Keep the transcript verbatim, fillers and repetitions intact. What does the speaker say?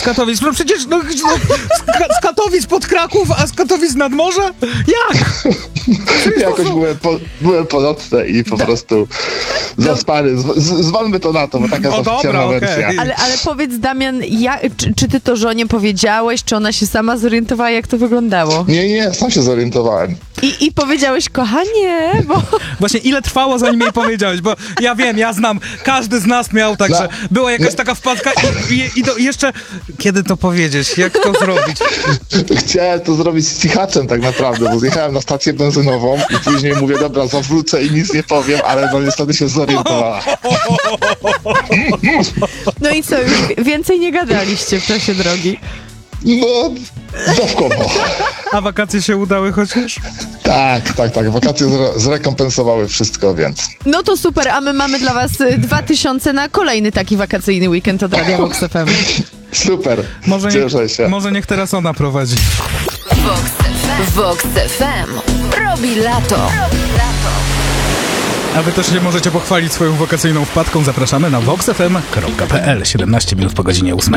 Katowic, no przecież no, no, z, Ka- z Katowic pod Kraków, a z Katowic nad morze? Jak? Jakoś byłem po, byłem po nocce i po prostu zaspany. Z, z, zwalmy to na to, bo taka O, jest oficjalna dobra, wersja. okej. Ale, ale powiedz, Damian, ja, czy, czy ty to żonie powiedziałeś, czy ona się sama zorientowała, jak to wyglądało? Nie, nie, sam się zorientowałem. I, i powiedziałeś, kochanie, bo... Właśnie ile trwało, zanim jej powiedziałeś, bo ja wiem, ja znam, każdy z nas miał, także No. była jakaś taka wpadka i, i, i do, jeszcze, kiedy to powiedzieć, jak to zrobić? Chciałem to zrobić z cichaczem tak naprawdę, bo zjechałem na stację benzynową i później mówię, dobra, zawrócę i nic nie powiem, ale no niestety się zorientowała. No i co, już więcej nie gadaliście w czasie drogi? No, dawkowo. A wakacje się udały chociaż? Tak, tak, tak. Wakacje zre- zrekompensowały wszystko, więc... No to super, a my mamy dla was y, dwa tysiące na kolejny taki wakacyjny weekend od Radia Vox F M. Super, Może, cieszę się. nie, może niech teraz ona prowadzi. Vox F M. Vox F M robi lato. A wy też nie możecie pochwalić swoją wakacyjną wpadką. Zapraszamy na vox f m kropka p l. siedemnaście minut po godzinie ósmej.